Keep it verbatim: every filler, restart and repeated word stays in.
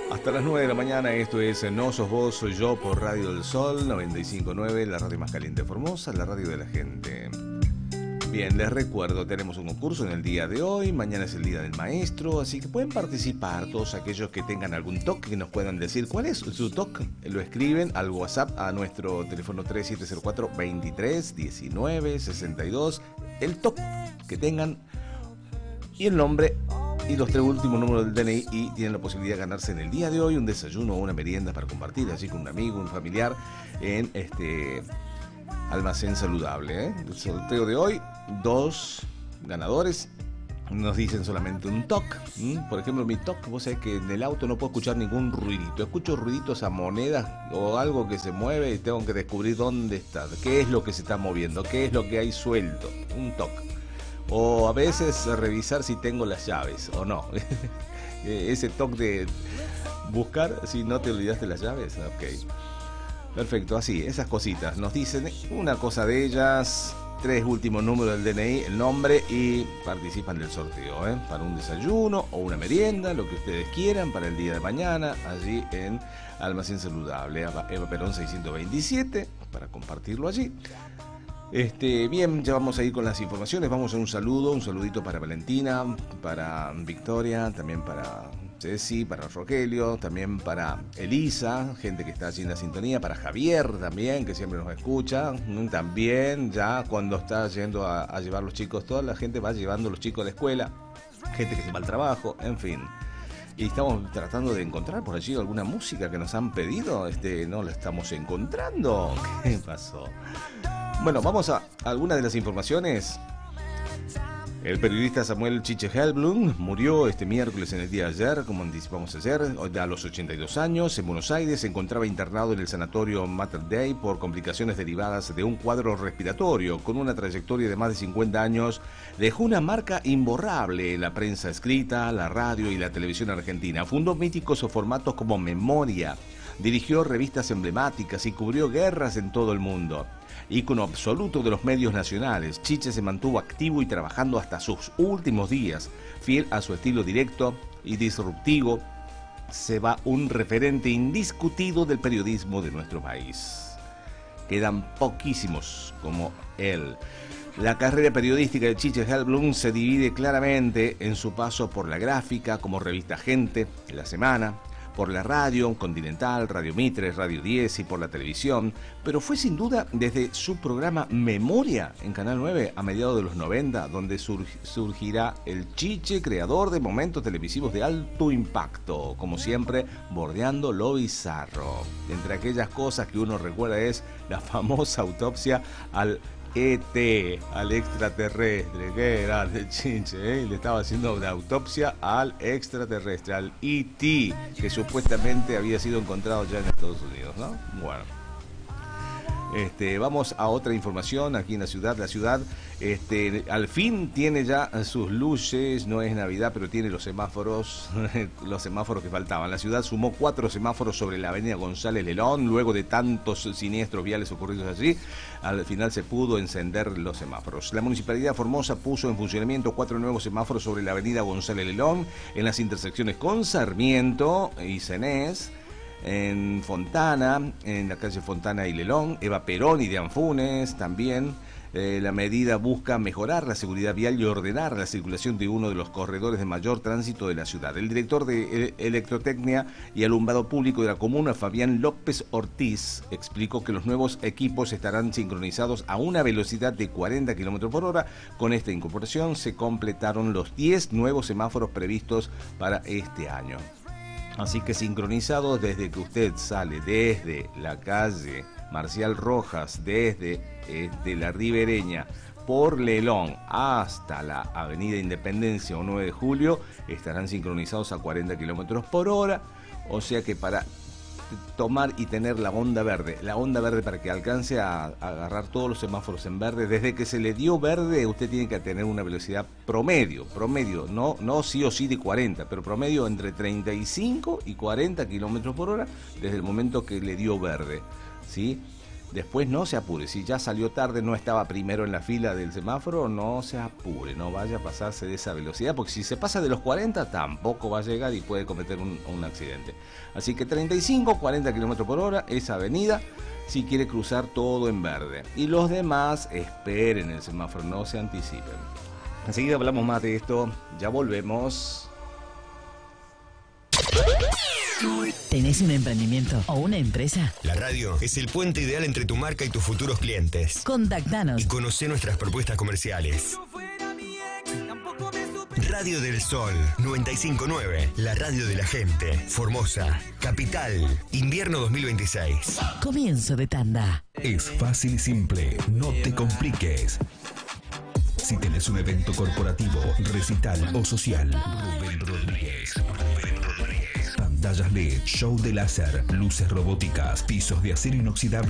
Hasta las nueve de la mañana, esto es No Sos Vos, Soy Yo por Radio del Sol noventa y cinco punto nueve, la radio más caliente de Formosa, la radio de la gente. Bien, les recuerdo, tenemos un concurso en el día de hoy, mañana es el Día del Maestro, así que pueden participar todos aquellos que tengan algún toque, que nos puedan decir cuál es su toque. Lo escriben al WhatsApp a nuestro teléfono tres siete cero cuatro, veintitrés, diecinueve, sesenta y dos, el toque que tengan y el nombre y los tres últimos números del D N I, y tienen la posibilidad de ganarse en el día de hoy un desayuno o una merienda para compartir, así con un amigo, un familiar, en este almacén saludable, ¿eh? El sorteo de hoy, dos ganadores nos dicen solamente un toque. ¿Mm? Por ejemplo, mi toque, vos sabés que en el auto no puedo escuchar ningún ruidito. Escucho ruiditos a monedas o algo que se mueve y tengo que descubrir dónde está, qué es lo que se está moviendo, qué es lo que hay suelto. Un toque. O a veces revisar si tengo las llaves o no. Ese toque de buscar si no te olvidaste las llaves. Ok. Perfecto, así, esas cositas. Nos dicen una cosa de ellas, tres últimos números del D N I, el nombre, y participan del sorteo, ¿eh? Para un desayuno o una merienda, lo que ustedes quieran, para el día de mañana, allí en Almacén Saludable, Eva Perón seiscientos veintisiete, para compartirlo allí. Este, bien, ya vamos a ir con las informaciones. Vamos a un saludo, un saludito para Valentina, para Victoria, también para Ceci, para Rogelio, también para Elisa, gente que está allí en la sintonía, para Javier también, que siempre nos escucha, también ya cuando está yendo a, a llevar los chicos, toda la gente va llevando los chicos a la escuela, gente que se va al trabajo, en fin. Y estamos tratando de encontrar por allí alguna música que nos han pedido, este, no la estamos encontrando. ¿Qué pasó? Bueno, vamos a algunas de las informaciones. El periodista Samuel Chiche Helblum murió este miércoles en el día de ayer, como anticipamos ayer, a los ochenta y dos años, en Buenos Aires. Se encontraba internado en el sanatorio Mater Dei por complicaciones derivadas de un cuadro respiratorio. Con una trayectoria de más de cincuenta años, dejó una marca imborrable en la prensa escrita, la radio y la televisión argentina. Fundó míticos formatos como Memoria, dirigió revistas emblemáticas y cubrió guerras en todo el mundo. Ícono absoluto de los medios nacionales, Chiche se mantuvo activo y trabajando hasta sus últimos días. Fiel a su estilo directo y disruptivo, se va un referente indiscutido del periodismo de nuestro país. Quedan poquísimos como él. La carrera periodística de Chiche Helblum se divide claramente en su paso por la gráfica, como revista Gente, La Semana, por la radio, Continental, Radio Mitre, Radio diez y por la televisión, pero fue sin duda desde su programa Memoria en Canal nueve a mediados de los noventa, donde surg- surgirá el Chiche, creador de momentos televisivos de alto impacto, como siempre, bordeando lo bizarro. Entre aquellas cosas que uno recuerda es la famosa autopsia al E T, al extraterrestre. Qué grande Chiche, ¿eh? Le estaba haciendo una autopsia al extraterrestre, al E T, que supuestamente había sido encontrado ya en Estados Unidos, ¿no? Bueno. Este, vamos a otra información aquí en la ciudad. La ciudad este, al fin tiene ya sus luces, no es Navidad, pero tiene los semáforos, los semáforos que faltaban. La ciudad sumó cuatro semáforos sobre la avenida González Lelón, luego de tantos siniestros viales ocurridos allí. Al final se pudo encender los semáforos. La Municipalidad de Formosa puso en funcionamiento cuatro nuevos semáforos sobre la avenida González Lelón, en las intersecciones con Sarmiento y Cenés, en Fontana, en la calle Fontana y Lelón, Eva Perón y de Anfunes también. Eh, la medida busca mejorar la seguridad vial y ordenar la circulación de uno de los corredores de mayor tránsito de la ciudad. El director de Electrotecnia y Alumbrado Público de la comuna, Fabián López Ortiz, explicó que los nuevos equipos estarán sincronizados a una velocidad de cuarenta kilómetros por hora. Con esta incorporación se completaron los diez nuevos semáforos previstos para este año. Así que sincronizados desde que usted sale desde la calle Marcial Rojas, desde, desde la Ribereña, por Lelón hasta la avenida Independencia o nueve de julio, estarán sincronizados a cuarenta kilómetros por hora. O sea que para tomar y tener la onda verde, la onda verde para que alcance a, a agarrar todos los semáforos en verde, desde que se le dio verde, usted tiene que tener una velocidad promedio, promedio, no, no sí o sí de cuarenta, pero promedio entre treinta y cinco y cuarenta kilómetros por hora desde el momento que le dio verde, ¿sí? Después no se apure, si ya salió tarde, no estaba primero en la fila del semáforo, no se apure, no vaya a pasarse de esa velocidad, porque si se pasa de los cuarenta tampoco va a llegar y puede cometer un, un accidente. Así que treinta y cinco, cuarenta kilómetros por hora, esa avenida, si quiere cruzar todo en verde. Y los demás esperen el semáforo, no se anticipen. Enseguida hablamos más de esto, ya volvemos. ¿Tenés un emprendimiento o una empresa? La radio es el puente ideal entre tu marca y tus futuros clientes. Contactanos Y conoce nuestras propuestas comerciales. Radio del Sol noventa y cinco punto nueve, la radio de la gente. Formosa, Capital, invierno dos mil veintiséis. Comienzo de tanda. Es fácil y simple, no te compliques. Si tenés un evento corporativo, recital o social, Rubén Rodríguez. Pantallas L E D, show de láser, luces robóticas, pisos de acero inoxidable.